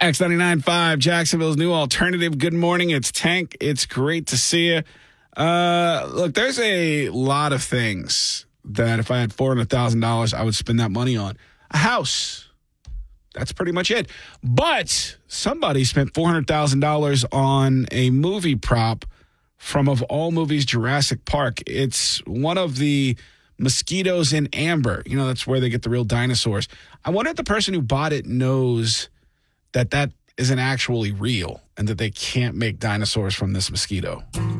X99.5, Jacksonville's new alternative. Good morning. It's Tank. It's great to see you. Look, there's a lot of things that if I had $400,000, I would spend that money on. A house. That's pretty much it. But somebody spent $400,000 on a movie prop from, of all movies, Jurassic Park. It's one of the mosquitoes in amber. You know, that's where they get the real dinosaurs. I wonder if the person who bought it knows that isn't actually real and that they can't make dinosaurs from this mosquito.